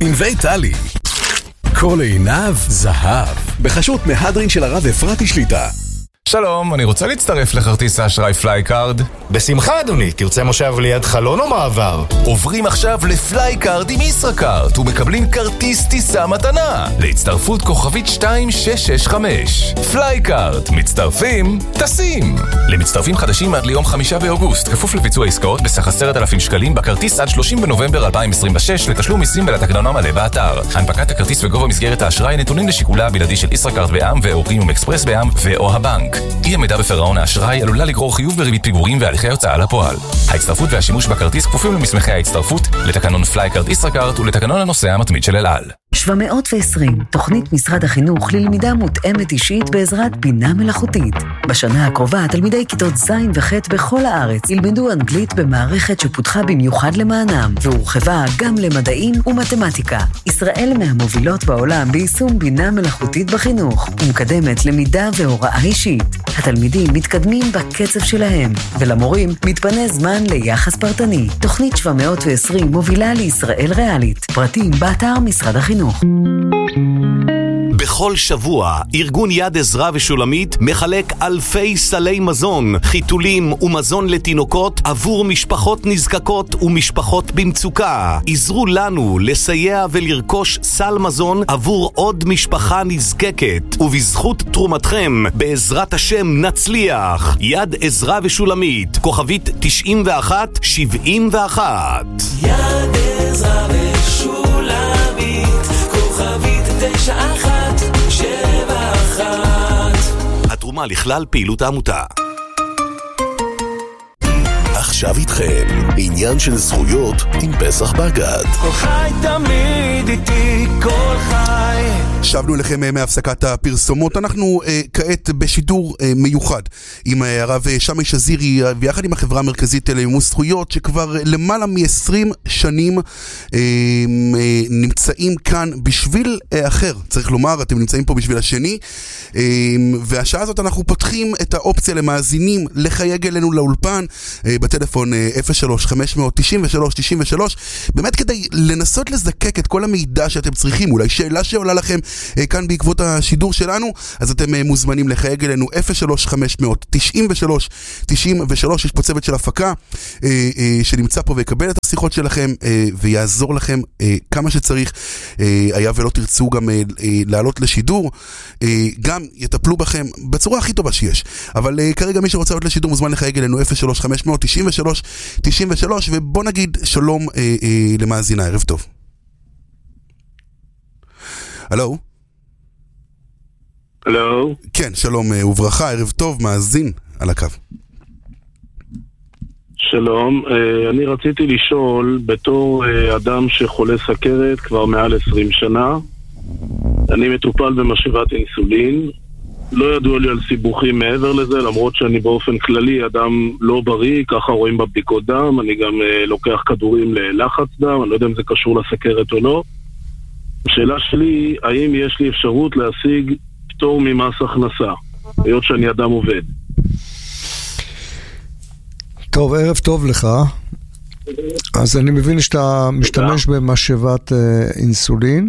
ענבי טלי, כל עיניו זהב, בחשות מהדרין של הרב אפרתי שליטה. שלום, אני רוצה להצטרף לכרטיס האשראי פלייקארד. בשמחה אדוני, תרצה מושב ליד חלון או מעבר? עוברים עכשיו לפלייקארד עם ישראכרט ומקבלים כרטיס טיסה מתנה להצטרפות כוכבית 2665. פלייקארד, מצטרפים, טסים. למצטרפים חדשים עד ליום 5 באוגוסט, כפוף לביצוע עסקאות בסך 10,000 שקלים בכרטיס עד 30 בנובמבר 2026 לתשלום מיסים ולתקנון המלא באתר. הנפקת הכרטיס וגובה מסגרת האשראי נתונים לשיקולה הבלעדי של ישראכרט בע"מ ואוריום אקספרס בע"מ ואו הבנק. אי עמידה בפירעון האשראי עלולה לגרור חיוב בריבית פיגורים והליכי הוצאה לפועל. ההצטרפות והשימוש בכרטיס כפופים למסמכי ההצטרפות, לתקנון פלייקארד ישראכרט ולתקנון הנוסע המתמיד של אל על. 720, תוכנית משרד החינוך ללמידה מותאמת אישית בעזרת בינה מלאכותית. בשנה הקרובה, תלמידי כיתות ז' וח' בכל הארץ ילמדו אנגלית במערכת שפותחה במיוחד למענם, והורחבה גם למדעים ומתמטיקה. ישראל מהמובילות בעולם ביישום בינה מלאכותית בחינוך, ומקדמת למידה והוראה אישית. התלמידים מתקדמים בקצב שלהם, ולמורים מתפנה זמן ליחס פרטני. תוכנית 720 מובילה לישראל ריאלית. פרטים באתר משרד החינוך. בכל שבוע, ארגון יד עזרא ושולמית מחלק אלפי סלי מזון, חיתולים ומזון לתינוקות עבור משפחות נזקקות ומשפחות במצוקה. עזרו לנו לסייע ולרכוש סל מזון עבור עוד משפחה נזקקת, ובזכות תרומתכם, בעזרת השם נצליח. יד עזרא ושולמית, כוכבית 9171. יד עזרא ושולמית, כוכבית 9171. התרומה לכלל פעילות העמותה. עכשיו איתכם, עניין של זכויות עם פסח בגד. כל חי תמיד איתי, כל חי. שבנו לכם מהפסקת הפרסומות. אנחנו כעת בשידור מיוחד עם הרב שמי שזירי ויחד עם החברה המרכזית למימוש זכויות, שכבר למעלה מ-20 שנים נמצאים כאן בשביל אחר, צריך לומר, אתם נמצאים פה בשביל השני, והשעה הזאת אנחנו פותחים את האופציה למאזינים לחייג אלינו לאולפן בטלפון 03-593-93, באמת כדי לנסות לזקק את כל המידע שאתם צריכים, אולי שאלה שעולה לכם כאן בעקבות השידור שלנו, אז אתם מוזמנים לחייג אלינו 03-593-93. יש פה צוות של הפקה שנמצא פה ויקבל את השיחות שלכם ויעזור לכם כמה שצריך. היה ולא תרצו גם לעלות לשידור, גם יטפלו בכם בצורה הכי טובה שיש. אבל כרגע מי שרוצה לעלות לשידור מוזמן לחייג אלינו 03-593-93. ובוא נגיד שלום למאזינה. ערב טוב. הלו? הלו? כן, שלום וברכה, ערב טוב, מאזין על הקו. שלום, אני רציתי לשאול, בתור אדם שחולה סכרת כבר מעל 20 שנה, אני מטופל במשאבת אינסולין, לא ידוע לי על סיבוכים מעבר לזה, למרות שאני באופן כללי אדם לא בריא, ככה רואים בבדיקות דם, אני גם לוקח כדורים ללחץ דם, אני לא יודע אם זה קשור לסכרת או לא. השאלה שלי, האם יש לי אפשרות להשיג פטור ממס הכנסה, היות שאני אדם עובד? טוב, ערב טוב לך. אז אני מבין שאתה משתמש במשאבת אינסולין,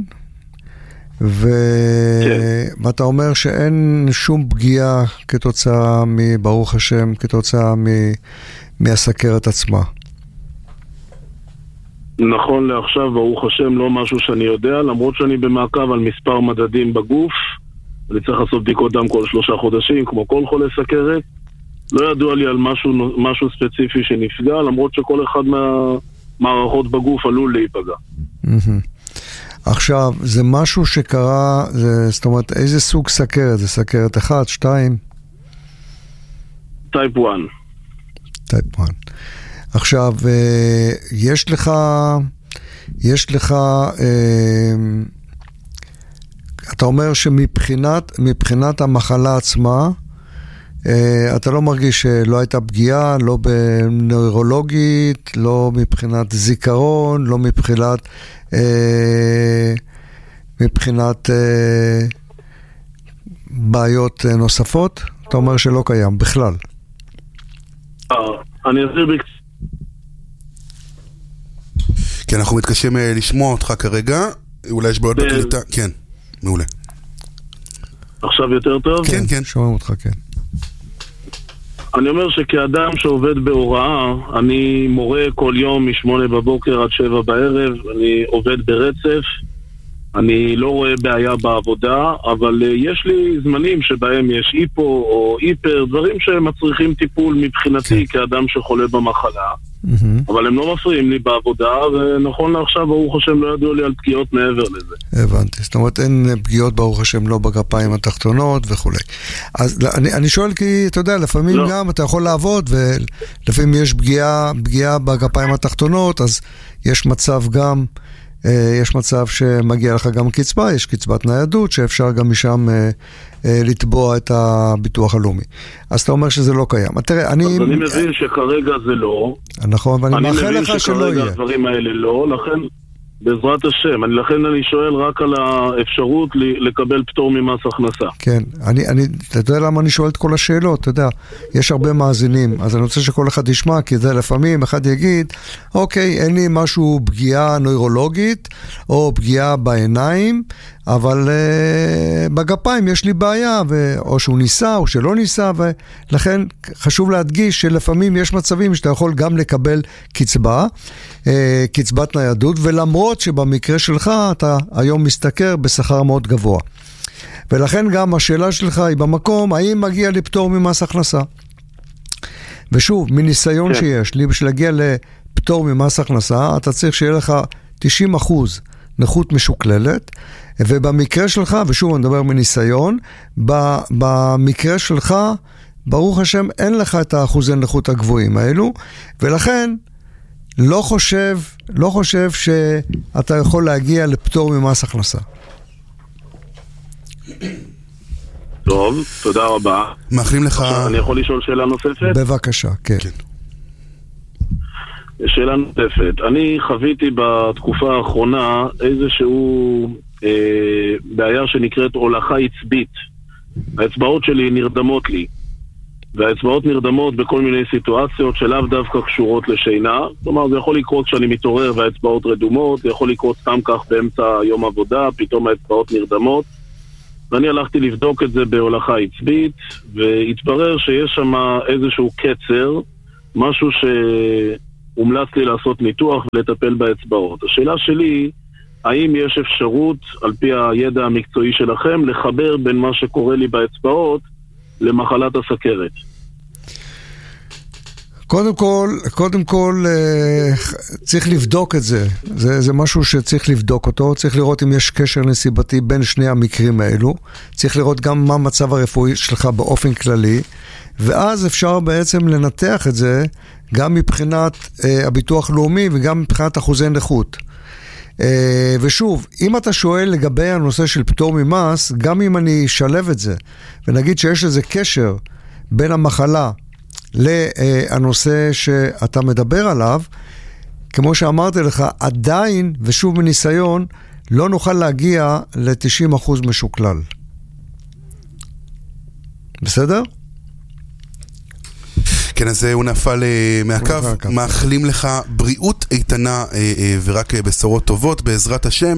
ואתה אומר שאין שום פגיעה כתוצאה ברוך השם, כתוצאה מהסכרת עצמה. נכון לעכשיו, ברוך השם, לא משהו שאני יודע, למרות שאני במעקב על מספר מדדים בגוף, אני צריך לעשות בדיקות דם כל 3 חודשים, כמו כל חולה סכרת. לא ידוע לי על משהו ספציפי שנפגע, למרות שכל אחד מהמערכות בגוף עלול להיפגע. עכשיו, זה משהו שקרה, זאת אומרת, איזה סוג סכרת? זה סכרת 1, 2? טייפ 1. טייפ 1. עכשיו, יש לך, אתה אומר שמבחינת המחלה עצמה, אתה לא מרגיש שלא הייתה פגיעה, לא בנוירולוגית, לא מבחינת זיכרון, לא מבחינת בעיות נוספות? אתה אומר שלא קיים בכלל. אני אסביר כי אנחנו מתקשים לשמוע אותך כרגע. אולי יש בעיות בקליטה, כן, מעולה. עכשיו יותר טוב? כן, כן. שומעים אותך, כן. אני אומר שכאדם שעובד בהוראה, אני מורה כל יום מ8 בבוקר עד 7 בערב, אני עובד ברצף, אני לא רואה בעיה בעבודה, אבל יש לי זמנים שבהם יש היפו או היפר, דברים שמצריכים טיפול מבחינתי כאדם שחולה במחלה. אבל הם לא מפריעים לי בעבודה, ונכון לעכשיו, ברוך השם, לא ידעו לי על פגיעות מעבר לזה. הבנתי, זאת אומרת, אין פגיעות, ברוך השם, לא בגפיים התחתונות וכו'. אז אני שואל כי, אתה יודע, לפעמים גם אתה יכול לעבוד, ולפעמים יש פגיעה בגפיים התחתונות, אז יש מצב גם, יש מצב שמגיע לך גם קצבה, יש קצבת ניידות, שאפשר גם משם לתבוע את הביטוח הלאומי. אז אתה אומר שזה לא קיים. תראה, אני מבין שכרגע זה לא. נכון, ואני מאחל לך שלא יהיה. אני מבין שכרגע הדברים האלה לא, לכן, בעזרת השם, לכן אני שואל רק על האפשרות לקבל פטור ממס הכנסה. כן, אתה יודע למה אני שואל את כל השאלות, אתה יודע, יש הרבה מאזינים, אז אני רוצה שכל אחד ישמע, כי זה לפעמים אחד יגיד, אוקיי, אין לי משהו פגיעה נוירולוגית, או פגיעה בעיניים, אבל בגפיים יש לי בעיה, או שהוא ניסה, או שלא ניסה, ולכן חשוב להדגיש שלפעמים יש מצבים שאתה יכול גם לקבל קצבה, קצבת ניידות, ולמרות שבמקרה שלך אתה היום משתכר בשכר מאוד גבוה. ולכן גם השאלה שלך היא במקום, האם מגיע לי פטור ממס הכנסה? ושוב, מניסיון שיש לי, בשביל להגיע לפטור ממס הכנסה, אתה צריך שיהיה לך 90% נכות משוקללת, ובמקרה שלך, ושוב אני מדבר מניסיון, במקרה שלך, ברוך השם, אין לך את האחוזי נכות הגבוהים האלו, ולכן לא חושב שאתה יכול להגיע לפטור ממס הכנסה. טוב, תודה רבה. מאחלים לך... אני יכול לשאול שאלה נוספת? בבקשה, כן. שאלה נוספת. אני חוויתי בתקופה האחרונה איזשהו בעיה שנקראת הולכה עצבית. האצבעות שלי נרדמות לי. והאצבעות נרדמות בכל מיני סיטואציות שלאו דווקא קשורות לשינה. כלומר, זה יכול לקרות כשאני מתעורר והאצבעות רדומות, זה יכול לקרות סתם כך באמצע יום עבודה, פתאום האצבעות נרדמות. ואני הלכתי לבדוק את זה בהולכה עצבית, והתברר שיש שם איזשהו קצר, משהו שהומלץ לי לעשות ניתוח ולטפל באצבעות. השאלה שלי, האם יש אפשרות, על פי הידע המקצועי שלכם, לחבר בין מה שקורה לי באצבעות למחלת הסכרת? קודם כל צריך לבדוק את זה. זה משהו שצריך לבדוק אותו. צריך לראות אם יש קשר נסיבתי בין שני המקרים האלו. צריך לראות גם מה המצב הרפואי שלך באופן כללי. ואז אפשר בעצם לנתח את זה גם מבחינת הביטוח לאומי וגם מבחינת אחוזי נכות. ושוב, אם אתה שואל לגבי הנושא של פטור ממס, גם אם אני אשלב את זה ונגיד שיש איזה קשר בין המחלה לנושא שאתה מדבר עליו, כמו שאמרתי לך, עדיין, ושוב מניסיון, לא נוכל להגיע ל-90% משוקלל. בסדר? כן, אז הוא נפל מהקו. מאחלים לך בריאות איתנה ורק בשורות טובות, בעזרת השם.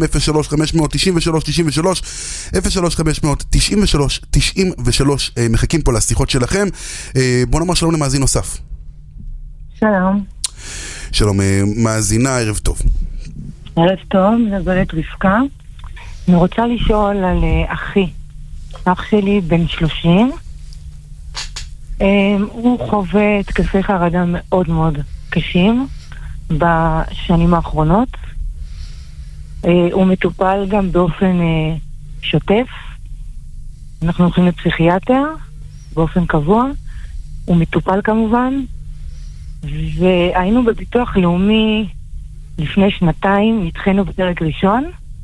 03-593-93-93 מחכים פה לשיחות שלכם. בוא נאמר שלום למאזין נוסף. שלום. שלום, מאזינה, ערב טוב. ערב טוב, מדברת רבקה. אני רוצה לשאול על אחי. אח שלי בן 30. הוא חווה התקפי חרדה מאוד מאוד קשים בשנים האחרונות. הוא מטופל גם באופן שוטף. אנחנו הולכים לפסיכיאטר באופן קבוע. הוא מטופל כמובן. והיינו בביטוח לאומי לפני 2 נדחינו בפרק ראשון.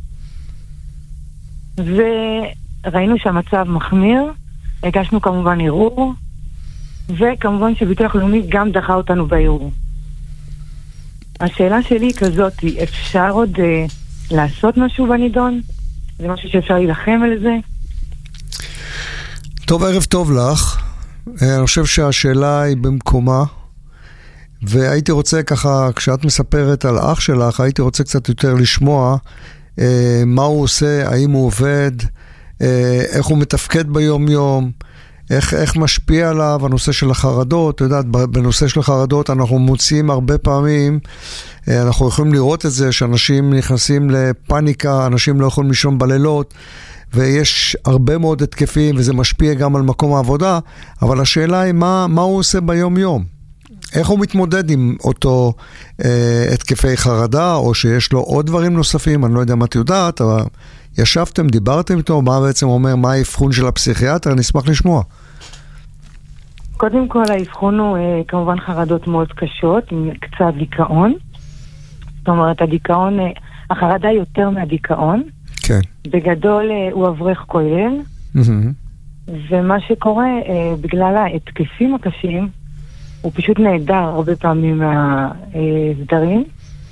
וראינו שהמצב מחמיר. הגשנו כמובן ערעור. וכמובן שביטוח לאומי גם דחה אותנו בערעור. השאלה שלי היא כזאת, אפשר עוד לעשות משהו בנידון? זה משהו שאפשר להילחם על זה? טוב, ערב טוב לך. אני חושב שהשאלה היא במקומה, והייתי רוצה ככה, כשאת מספרת על אח שלך, הייתי רוצה קצת יותר לשמוע מה הוא עושה, האם הוא עובד, איך הוא מתפקד ביום יום, איך משפיע עליו הנושא של החרדות. אתה יודעת, בנושא של החרדות אנחנו מוצאים הרבה פעמים, אנחנו יכולים לראות את זה, שאנשים נכנסים לפאניקה, אנשים לא יכולים לישון בלילות, ויש הרבה מאוד התקפים, וזה משפיע גם על מקום העבודה, אבל השאלה היא מה הוא עושה ביום יום. איך הוא מתמודד עם אותו התקפי חרדה, או שיש לו עוד דברים נוספים, אני לא יודע מה את יודעת, אבל ישבתם, דיברתם איתו, מה בעצם אומר, מה האבחון של הפסיכיאטר, אני אשמח לשמוע. קודם כל, האבחון הוא כמובן חרדות מאוד קשות, עם קצת דיכאון. זאת אומרת, הדיכאון, החרדה יותר מהדיכאון. כן. בגדול הוא אברך כולל. ומה שקורה, בגלל ההתקפים הקשים, הוא פשוט נהדר הרבה פעמים מהסדרים.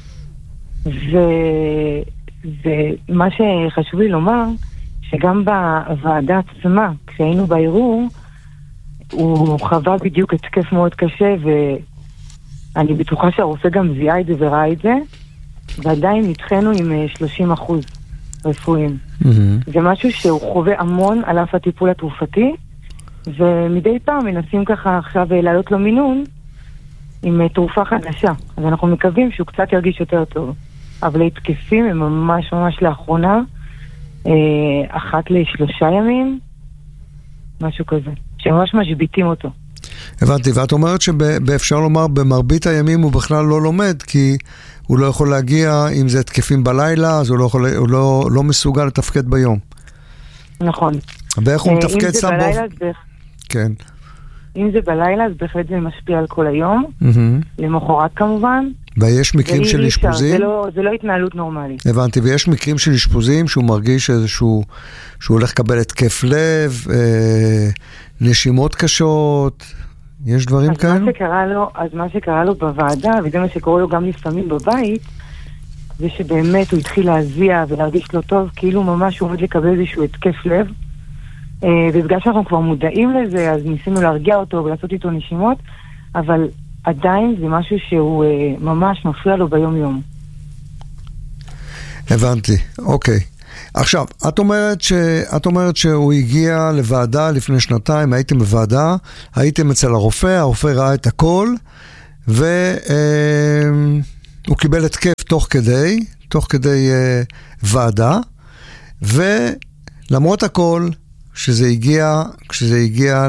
ומה שחשוב לי לומר, שגם בוועדה עצמה, כשהיינו בערעור, הוא חווה בדיוק התקף מאוד קשה, ואני בטוחה שהרופא גם זיהה את זה וראה את זה, ועדיין נתחנו עם 30% רפואיים. זה משהו שהוא חווה המון על אף הטיפול התרופתי, ומדי פעם מנסים ככה עכשיו לעלות לו מינון עם תרופה חדשה. אז אנחנו מקווים שהוא קצת ירגיש יותר טוב. אבל ההתקפים הם ממש ממש לאחרונה, אחת ל3 ימים, משהו כזה, שממש משביטים אותו. הבנתי, ואת אומרת שאפשר לומר במרבית הימים הוא בכלל לא לומד, כי הוא לא יכול להגיע, אם זה התקפים בלילה, אז הוא לא מסוגל לתפקד ביום. נכון. ואיך הוא מתפקד סתם בו? כן. אם זה בלילה, אז בהחלט זה משפיע על כל היום, למחרת כמובן. ויש מקרים של אשפוזים? זה לא התנהלות נורמלית. הבנתי, ויש מקרים של אשפוזים שהוא מרגיש שהוא הולך לקבל התקף לב, נשימות קשות, יש דברים כאלו? אז מה שקרה לו בוועדה, וזה מה שקורה לו גם לפעמים בבית, זה שבאמת הוא התחיל להזיע ולהרגיש לא טוב, כאילו ממש הוא עומד לקבל איזשהו התקף לב, ובגלל שאנחנו כבר מודעים לזה, אז ניסינו להרגיע אותו ולעשות איתו נשימות, אבל עדיין זה משהו שהוא ממש מפריע לו ביום יום. הבנתי, אוקיי. עכשיו, את אומרת שהוא הגיע לוועדה לפני 2 הייתם בוועדה, הייתם אצל הרופא ראה את הכל, והוא קיבל התקף תוך כדי ועדה, ולמרות הכל, כשזה הגיע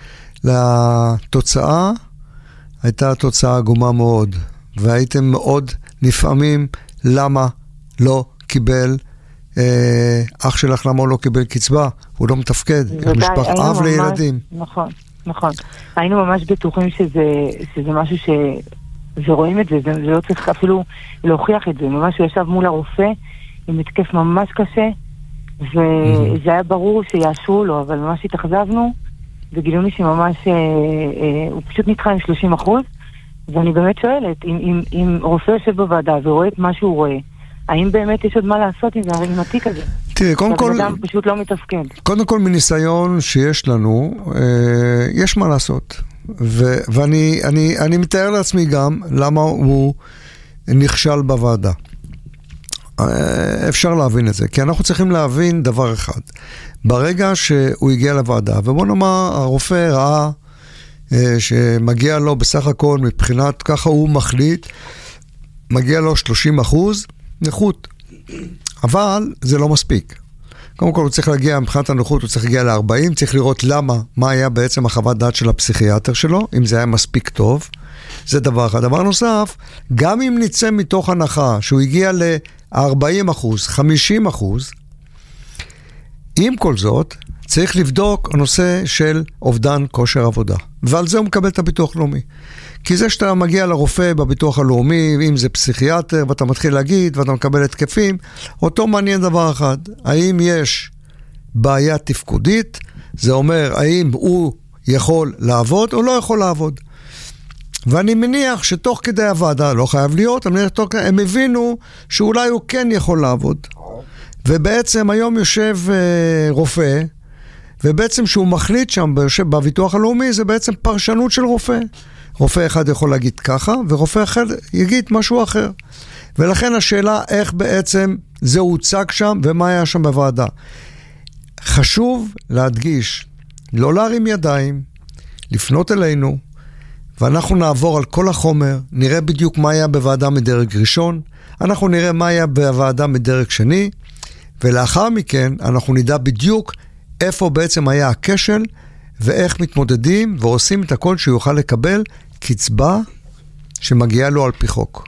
לתוצאה, הייתה תוצאה עגומה מאוד, והייתם מאוד נפעמים למה לא קיבל, אח שלך למה הוא לא קיבל קצבה, הוא לא מתפקד, משפחה, אב לילדים. נכון. היינו ממש בטוחים שזה משהו ורואים את זה, לא צריך אפילו להוכיח את זה, ממש הוא ישב מול הרופא עם התקף ממש קשה, וזה היה ברור שיאשרו לו, אבל ממש התאכזבנו, וגילינו שממש, הוא פשוט נדחה עם 30%, ואני באמת שואלת, אם רופא יושב בוועדה ורואה את מה שהוא רואה, האם באמת יש עוד מה לעשות עם זה, עם התיק הזה? תראי, קודם כל, אדם פשוט לא מתפקד. קודם כל, מניסיון שיש לנו, יש מה לעשות. ואני מתאר לעצמי גם למה הוא נכשל בוועדה. אפשר להבין את זה, כי אנחנו צריכים להבין דבר אחד. ברגע שהוא הגיע לוועדה, ובוא נאמר, הרופא ראה שמגיע לו בסך הכל, מבחינת ככה הוא מחליט, מגיע לו 30% נכות. אבל זה לא מספיק. קודם כל הוא צריך להגיע, מבחינת הנכות הוא צריך להגיע ל-40, צריך לראות מה היה בעצם החוות דעת של הפסיכיאטר שלו, אם זה היה מספיק טוב. זה דבר אחד. דבר נוסף, גם אם נצא מתוך הנחה שהוא הגיע ל-40%, 50%, עם כל זאת, צריך לבדוק הנושא של אובדן כושר עבודה. ועל זה הוא מקבל את הביטוח לאומי. כי זה שאתה מגיע לרופא בביטוח הלאומי, אם זה פסיכיאטר, ואתה מתחיל להגיד, ואתה מקבל התקפים, אותו מעניין דבר אחד. האם יש בעיה תפקודית? זה אומר, האם הוא יכול לעבוד או לא יכול לעבוד? ואני מניח שתוך כדי הוועדה, לא חייב להיות, הם הבינו שאולי הוא כן יכול לעבוד. ובעצם היום יושב רופא, ובעצם שהוא מחליט שם בביטוח הלאומי, זה בעצם פרשנות של רופא. רופא אחד יכול להגיד ככה, ורופא אחד יגיד משהו אחר. ולכן השאלה איך בעצם זה הוצג שם ומה היה שם בוועדה. חשוב להדגיש, לא להרים ידיים, לפנות אלינו, ואנחנו נעבור על כל החומר, נראה בדיוק מה היה בוועדה מדרג ראשון, אנחנו נראה מה היה בוועדה מדרג שני, ולאחר מכן אנחנו נדע בדיוק איפה בעצם היה הכשל, ואיך מתמודדים ועושים את הכל שיוכל לקבל קצבה שמגיעה לו על פי חוק.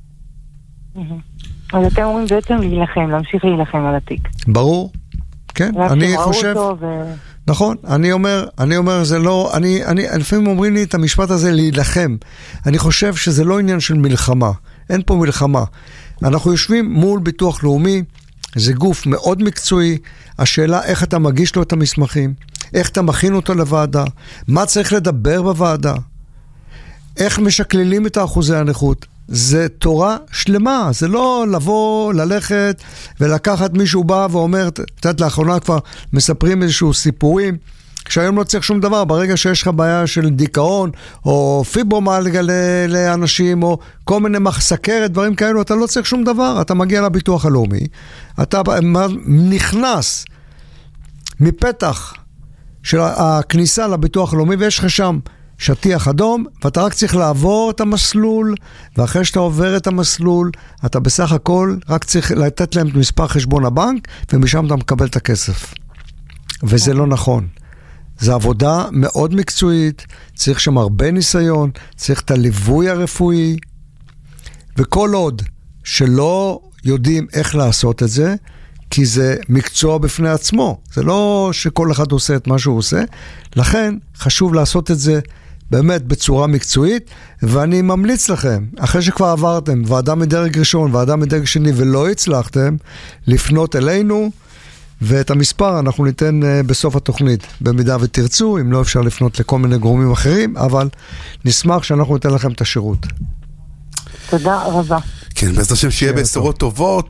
אז אתם אומרים בעצם להילחם, להמשיך להילחם על התיק. ברור, כן, אני חושב... נכון, אני אומר, זה לא, לפעמים אומרים לי את המשפט הזה להילחם. אני חושב שזה לא עניין של מלחמה. אין פה מלחמה. אנחנו יושבים מול ביטוח לאומי, זה גוף מאוד מקצועי. השאלה איך אתה מגיש לו את המסמכים, איך אתה מכין אותו לוועדה, מה צריך לדבר בוועדה, איך משקללים את האחוזי הנכות. זה תורה שלמה, זה לא לבוא, ללכת ולקחת מישהו בא ואומר, קצת לאחרונה כבר מספרים איזשהו סיפורים, כשהיום לא צריך שום דבר, ברגע שיש לך בעיה של דיכאון, או פיברומלגיה לאנשים, או כל מיני סכרת, דברים כאלו, אתה לא צריך שום דבר, אתה מגיע לביטוח הלאומי, אתה נכנס מפתח של הכניסה לביטוח הלאומי, ויש לך שם שטיח אדום, ואתה רק צריך לעבור את המסלול, ואחרי שאתה עובר את המסלול, אתה בסך הכל רק צריך לתת להם את מספר חשבון הבנק, ומשם אתה מקבל את הכסף. וזה לא נכון. זו עבודה מאוד מקצועית, צריך שם הרבה ניסיון, צריך את הליווי הרפואי, וכל עוד שלא יודעים איך לעשות את זה, כי זה מקצוע בפני עצמו, זה לא שכל אחד עושה את מה שהוא עושה, לכן חשוב לעשות את זה באמת בצורה מקצועית, ואני ממליץ לכם, אחרי שכבר עברתם ועדה מדרג ראשון, ועדה מדרג שני ולא הצלחתם, לפנות אלינו, ואת המספר אנחנו ניתן בסוף התוכנית, במידה ותרצו, אם לא אפשר לפנות לכל מיני גורמים אחרים, אבל נשמח שאנחנו ניתן לכם את השירות. תודה רבה. כן, בעזרת השם שיהיה בשורות טובות,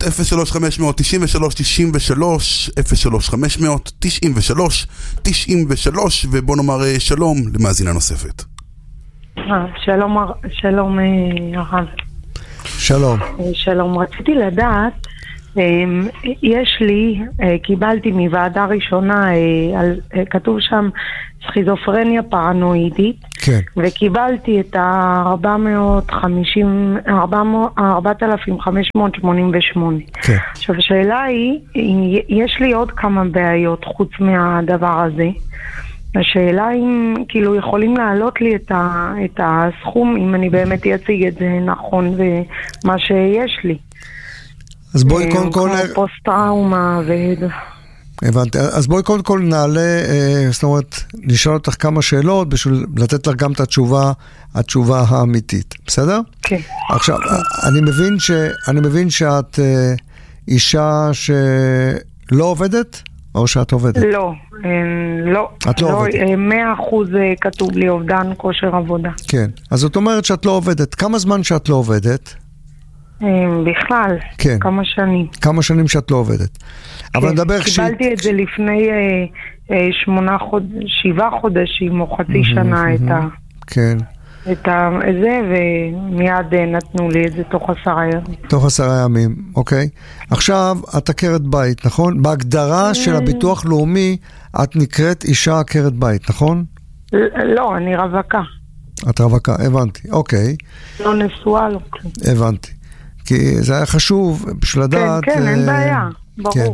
03-500-93-93, ובוא נאמר שלום למאזינה נוספת. שלום הרב. שלום. שלום, רציתי לדעת, יש לי, קיבלתי מוועדה ראשונה, כתוב שם סכיזופרניה פרנואידית, כן. וקיבלתי את 4,588. כן. עכשיו השאלה היא, יש לי עוד כמה בעיות חוץ מהדבר הזה. השאלה אם כאילו יכולים להעלות לי את הסכום, אם אני באמת אציג את זה נכון ומה שיש לי. אז בואי קודם כל... פוסט טראומה הבנתי. אז בואי קודם כל נעלה, זאת אומרת, נשאל אותך כמה שאלות בשביל לתת לך גם את התשובה האמיתית. בסדר? כן. עכשיו, אני מבין שאת אישה שלא עובדת, או שאת עובדת? לא. את לא עובדת. 100% כתוב לי אובדן כושר עבודה. כן. אז זאת אומרת שאת לא עובדת. כמה זמן שאת לא עובדת? בכלל, כן. כמה שנים. כמה שנים שאת לא עובדת. כן, אבל נדבר קיבלתי את זה לפני 7 חודשים או חצי שנה כן. את זה, ומיד נתנו לי את זה תוך 10 ימים. תוך 10 ימים, אוקיי. עכשיו, את עקרת בית, נכון? בהגדרה של הביטוח לאומי, את נקראת אישה עקרת בית, נכון? לא, אני רווקה. את רווקה, הבנתי, אוקיי. לא נשואה, לא כלום. הבנתי. כי זה היה חשוב בשביל לדעת... כן, אין בעיה, ברור. כן.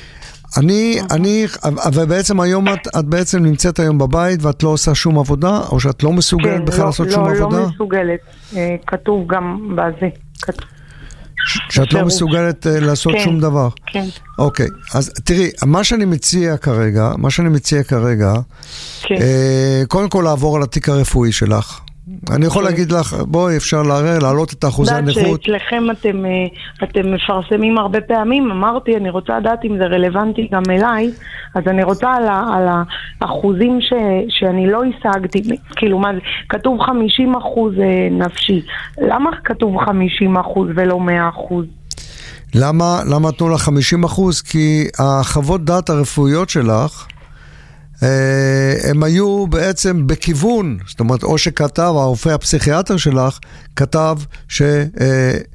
ובעצם היום את בעצם נמצאת היום בבית ואת לא עושה שום עבודה, או שאת לא מסוגלת בכלל לעשות שום עבודה? לא מסוגלת, כתוב גם בזה, שאת לא מסוגלת לעשות שום דבר? כן. אוקיי, אז תראי, מה שאני מציע כרגע, קודם כל לעבור על התיק הרפואי שלך. אני יכול להגיד לך, בואי, אפשר להעלות את האחוזי הנכות. שאצלכם אתם מפרסמים הרבה פעמים, אמרתי, אני רוצה לדעת אם זה רלוונטי גם אליי, אז אני רוצה על האחוזים שאני לא השגתי, כאילו מה זה, כתוב 50% נפשי, למה כתוב 50% ולא 100%? למה נתנו לך 50%? כי החוות דעת הרפואיות שלך, הם היו בעצם בכיוון, זאת אומרת, או שכתב, הרופא הפסיכיאטר שלך, כתב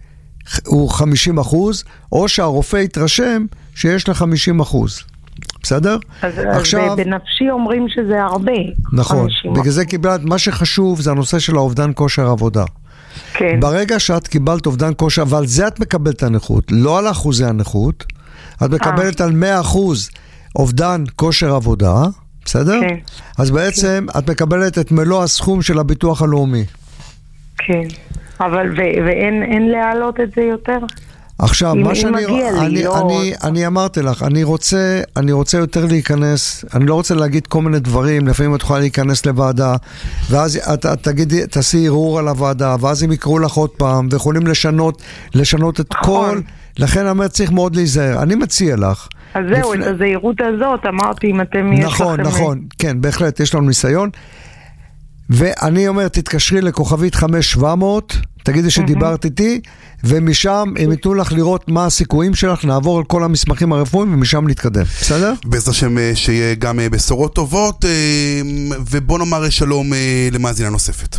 הוא 50%, או שהרופא יתרשם שיש לה 50%. בסדר? אז בנפשי אומרים שזה הרבה. נכון, בגלל זה קיבלת, מה שחשוב זה הנושא של האובדן כושר עבודה. כן. ברגע שאת קיבלת אובדן כושר, אבל זה את מקבלת את הנכות, לא על אחוזי הנכות, את מקבלת על 100% אובדן כושר עבודה, בסדר? כן. אז בעצם את מקבלת את מלוא הסכום של הביטוח הלאומי. כן, אבל ואין להעלות את זה יותר? עכשיו, מה אני אמרתי לך, אני רוצה יותר להיכנס, אני לא רוצה להגיד כל מיני דברים, לפעמים את יכולה להיכנס לוועדה, ואז תגידי, תעשי ערעור על הוועדה, ואז הם יקראו לך עוד פעם, ויכולים לשנות את כל, לכן אני צריך מאוד להיזהר. אני מציע לך. אז זהו, את הזהירות הזאת, אמרתי, אם אתם יש לכם... נכון, כן, בהחלט, יש לנו ניסיון. ואני אומר, תתקשרי לכוכבית 5700, תגידי שדיברת איתי, ומשם הם ייתנו לך לראות מה הסיכויים שלך, נעבור על כל המסמכים הרפואיים, ומשם נתקדם, בסדר? בעזרת השם שיהיה גם בשורות טובות, ובוא נאמר שלום למאזינה נוספת.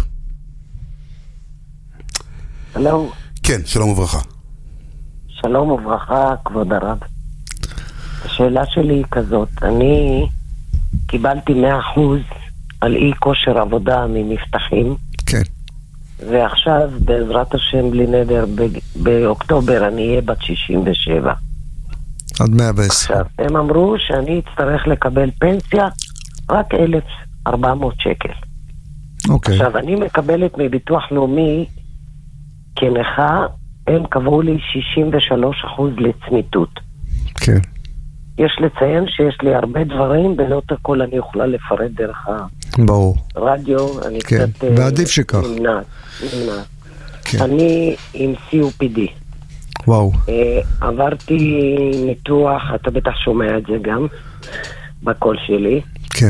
שלום. כן, שלום וברכה. שלום וברכה, כבוד הרב. השאלה שלי היא כזאת, אני קיבלתי 100% על אי כושר עבודה ממבטחים. כן. ועכשיו, בעזרת השם, בלי נדר, באוקטובר אני אהיה בת 67. עד 110. עכשיו, הם אמרו שאני אצטרך לקבל פנסיה רק 1,400 שקל. אוקיי. עכשיו, אני מקבלת מביטוח לאומי כנכה, הם קבעו לי 63% לצמיתות. כן. יש לציין שיש לי הרבה דברים, ולא את הכל אני יכולה לפרט דרך הרדיו. אני כן, קצת ועדיף שכך. נמנעת. כן. אני עם COPD. וואו. עברתי ניתוח, אתה בטח שומע את זה גם, בקול שלי. כן.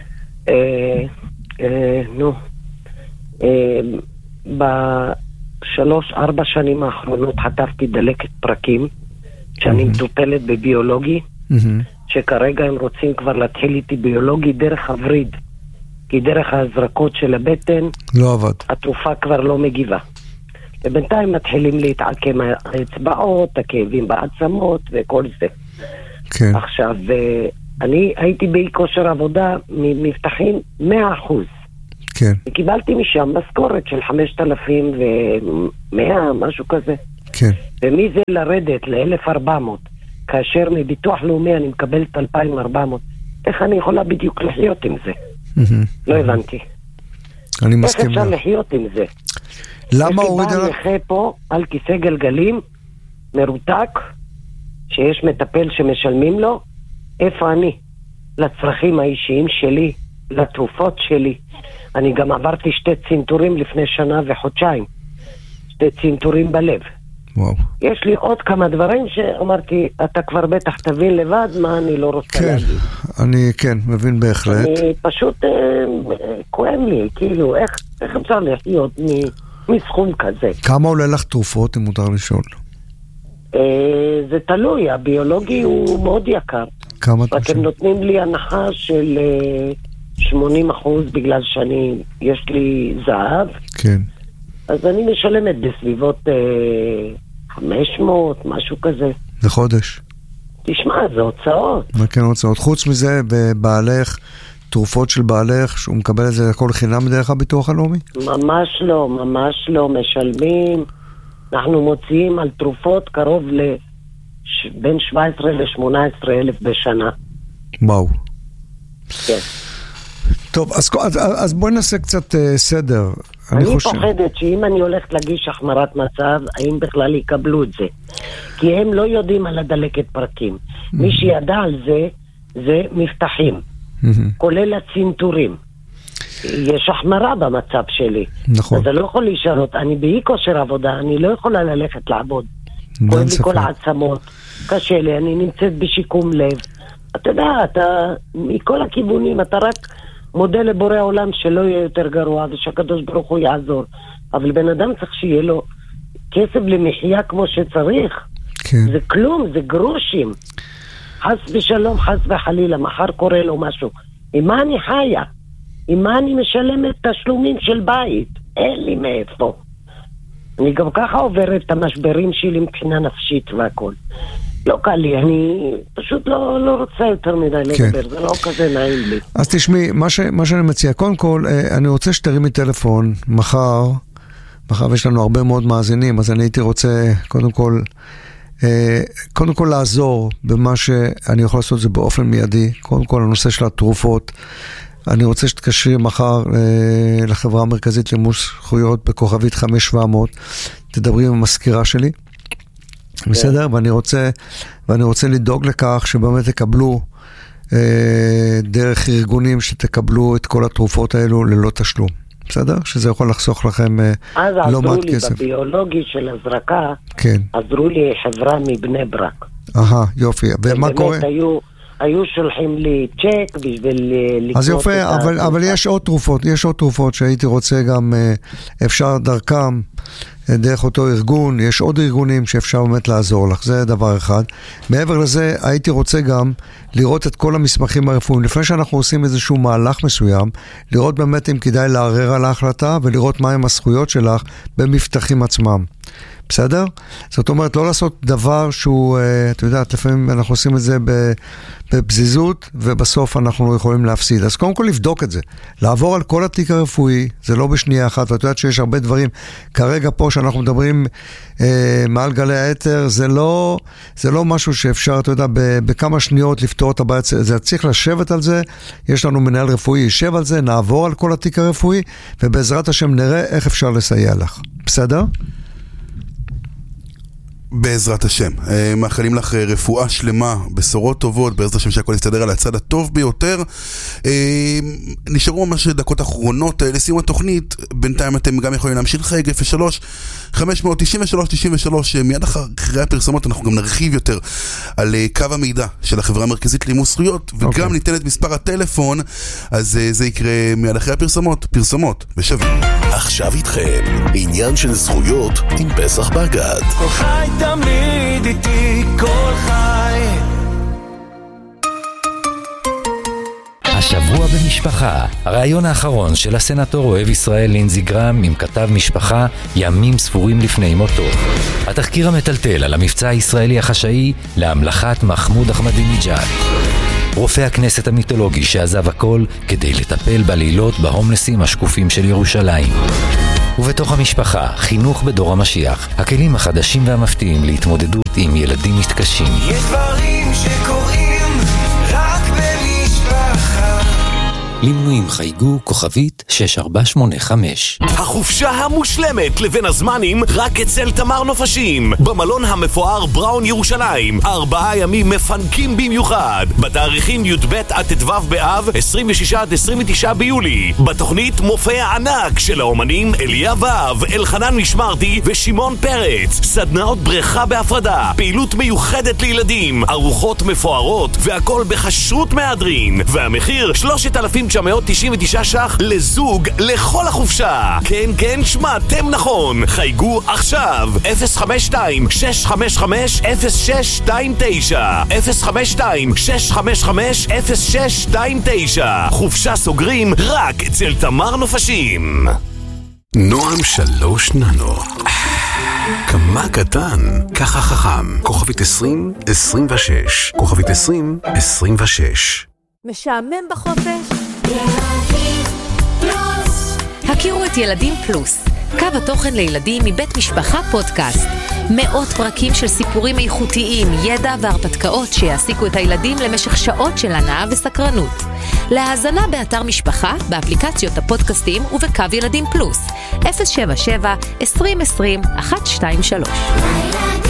ב3-4 שנים האחרונות חטפתי דלקת פרקים, שאני מטופלת בביולוגי, שכרגע הם רוצים כבר להתחיל איתי ביולוגי דרך הווריד, כי דרך ההזרקות של הבטן לא עבד. התרופה כבר לא מגיבה. ובינתיים מתחילים להתעקם האצבעות, הכאבים בעצמות וכל זה. כן. עכשיו, אני הייתי באי כושר עבודה ממבטחים 100%. כן. וקיבלתי משם משכורת של 5,100, משהו כזה. כן. ומי זה לרדת ל-1,400, כאשר מביטוח לאומי אני מקבלת 2,400, איך אני יכולה בדיוק לחיות עם זה? לא הבנתי. אני מסכים. איך אפשר לחיות עם זה? למה הוריד עליו? יש לי בעל נכה פה על כיסא גלגלים, מרותק, שיש מטפל שמשלמים לו, איפה אני? לצרכים האישיים שלי, לתרופות שלי. אני גם עברתי 2 צנתורים לפני שנה וחודשיים. 2 צנתורים בלב. וואו. יש לי עוד כמה דברים שאמרתי, אתה כבר בטח תבין לבד מה אני לא רוצה להגיד. אני כן, מבין בהחלט. אני פשוט כואב לי, כאילו, איך אפשר לחיות מסכום כזה? כמה עולה לך תרופות, אם מותר לשאול? זה תלוי, הביולוגי הוא מאוד יקר. כמה תרופות? רק הם נותנים לי הנחה של 80% בגלל יש לי זהב. כן. אז אני משלמת בסביבות 500, משהו כזה. לחודש. תשמע, זה הוצאות. מה כן הוצאות? חוץ מזה, בבעלך, תרופות של בעלך, שהוא מקבל את זה הכל חינם דרך הביטוח הלאומי? ממש לא, ממש לא. משלמים. אנחנו מוציאים על תרופות קרוב בין 17 ל-18 אלף בשנה. וואו. כן. טוב, אז בואי נעשה קצת סדר. אני פוחדת שאם אני הולכת להגיש החמרת מצב, האם בכלל יקבלו את זה. כי הם לא יודעים על הדלקת פרקים. מי שידע על זה, זה מבטחים. כולל הצנתורים. יש החמרה במצב שלי. נכון. אז אני לא יכול להישארות. אני באי כושר עבודה, אני לא יכולה ללכת לעבוד. כואב לי כל העצמות. קשה לי, אני נמצאת בשיקום לב. אתה יודע, מכל הכיוונים, אתה רק מודה לבורא העולם שלא יהיה יותר גרוע, ושהקדוש ברוך הוא יעזור. אבל בן אדם צריך שיהיה לו כסף למחיה כמו שצריך. כן. זה כלום, זה גרושים. חס ושלום, חס וחלילה, מחר קורה לו משהו. עם מה אני חיה? עם מה אני משלמת תשלומים של בית? אין לי מאיפה. אני גם ככה עוברת את המשברים שלי מבחינה נפשית והכל. לא קל לי, אני פשוט לא רוצה יותר מדי לדבר, זה לא כזה נעים לי. אז תשמעי, מה שאני מציע, קודם כל, אני רוצה שתרימי טלפון מחר ויש לנו הרבה מאוד מאזינים, אז אני הייתי רוצה קודם כל לעזור במה שאני יכול לעשות את זה באופן מיידי. קודם כל הנושא של התרופות, אני רוצה שתקשרי מחר לחברה המרכזית למימוש זכויות בכוכבית 5700, תדברי עם המזכירה שלי, בסדר? ואני רוצה לדאוג לכך שבאמת תקבלו דרך ארגונים שתקבלו את כל התרופות האלו ללא תשלום, בסדר? שזה יכול לחסוך לכם לא מעט כסף. אז עזרו לי בביולוגי של הזרקה, כן. עזרו לי חברה מבני ברק. יופי. ומה קורה? היו שולחים לי צ'ק בשביל לקנות אז יופי, אבל יש עוד תרופות שהייתי רוצה גם, אפשר דרכם, דרך אותו ארגון, יש עוד ארגונים שאפשר באמת לעזור לך, זה דבר אחד. מעבר לזה, הייתי רוצה גם לראות את כל המסמכים הרפואיים, לפני שאנחנו עושים איזשהו מהלך מסוים, לראות באמת אם כדאי לערער על ההחלטה, ולראות מהם הזכויות שלך במבטחים עצמם. בסדר? זאת אומרת, לא לעשות דבר שהוא, אתה יודעת, לפעמים אנחנו עושים את זה בבזיזות, ובסוף אנחנו לא יכולים להפסיד. אז קודם כל לבדוק את זה. לעבור על כל התיק הרפואי, זה לא בשנייה אחת, ואת יודעת שיש הרבה דברים, כרגע פה שאנחנו מדברים מעל גלי היתר, זה לא משהו שאפשר, אתה יודע, בכמה שניות לפתור את הבעיה, זה צריך לשבת על זה, יש לנו מנהל רפואי, יישב על זה, נעבור על כל התיק הרפואי, ובעזרת השם נראה איך אפשר לסייע לך. בסדר? בעזרת השם. מאחלים לך רפואה שלמה, בשורות טובות, בעזרת השם שהכל יסתדר על הצד הטוב ביותר. נשארו ממש דקות אחרונות לסיום התוכנית. בינתיים אתם גם יכולים להמשיך חייג 03-593-93, מיד אחרי הפרסומות אנחנו גם נרחיב יותר על קו המידע של החברה המרכזית למימוש זכויות, וגם ניתן את מספר הטלפון, אז זה יקרה מיד אחרי פרסומות ושווים. עכשיו איתכם, עניין של זכויות עם פסח בגד. כל חי תמיד איתי, כל חי. השבוע במשפחה, הרעיון האחרון של הסנטור אוהב ישראל לינזי גרם עם כתב משפחה ימים ספורים לפני מותו. התחקיר המטלטל על המבצע הישראלי החשאי להמלכת מחמוד אחמדינג'אד. רופא הכנסת המיתולוגי שעזב הכל כדי לטפל בלילות בהומלסים השקופים של ירושלים. ובתוך המשפחה, חינוך בדור המשיח, הכלים החדשים והמפתיעים להתמודדות עם ילדים מתקשים. יש דברים שקורים רק במשפחה. למנויים חייגו כוכבית 6485. החופשה המושלמת לבין הזמנים רק אצל תמר נופשים במלון המפואר בראון ירושלים. 4 ימים מפנקים במיוחד בתאריכים י"ב עד ט"ו באב, 26 עד 29 ביולי. בתוכנית מופע ענק של האומנים אליה ואב, אלחנן משמרתי ושמעון פרץ. סדנאות בריכה בהפרדה, פעילות מיוחדת לילדים, ארוחות מפוארות והכל בחשרות מהדרין, והמחיר 3,999 ש"ח לזוג לכל החופשה. כן, שמעתם נכון. חייגו עכשיו 052-655-0629 052-655-0629. חופשה סוגרים רק אצל תמר נופשים. נועם 3 ננו, כמה קטן, ככה חכם. כוכבית 2026, כוכבית 2026. משעמם בחופש? הכירו את ילדים פלוס, קו התוכן לילדים מבית משפחה פודקאסט. 100 פרקים של סיפורים איכותיים, ידע והרפתקאות שיעסיקו את הילדים למשך שעות של הנאה וסקרנות. להאזנה באתר משפחה, באפליקציות הפודקאסטים ובקו ילדים פלוס 077-2020-123.